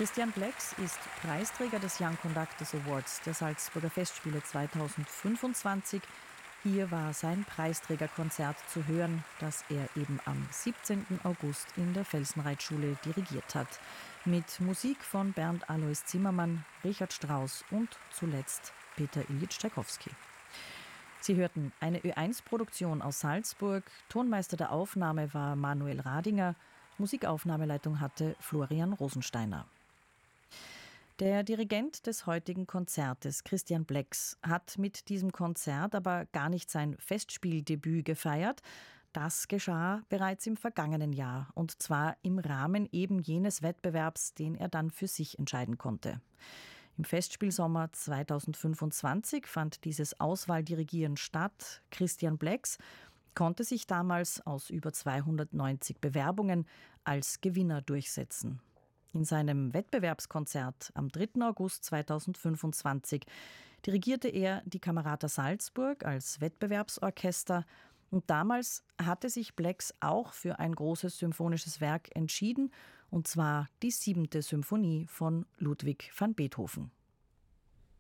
Christian Blex ist Preisträger des Young Conductors Awards der Salzburger Festspiele 2025. Hier war sein Preisträgerkonzert zu hören, das er eben am 17. August in der Felsenreitschule dirigiert hat. Mit Musik von Bernd Alois Zimmermann, Richard Strauss und zuletzt Peter Ilyitsch Tschaikowski. Sie hörten eine Ö1-Produktion aus Salzburg. Tonmeister der Aufnahme war Manuel Radinger. Musikaufnahmeleitung hatte Florian Rosensteiner. Der Dirigent des heutigen Konzertes, Christian Blex, hat mit diesem Konzert aber gar nicht sein Festspieldebüt gefeiert. Das geschah bereits im vergangenen Jahr, und zwar im Rahmen eben jenes Wettbewerbs, den er dann für sich entscheiden konnte. Im Festspielsommer 2025 fand dieses Auswahldirigieren statt. Christian Blex konnte sich damals aus über 290 Bewerbungen als Gewinner durchsetzen. In seinem Wettbewerbskonzert am 3. August 2025 dirigierte er die Camerata Salzburg als Wettbewerbsorchester, und damals hatte sich Blex auch für ein großes symphonisches Werk entschieden, und zwar die 7. Symphonie von Ludwig van Beethoven.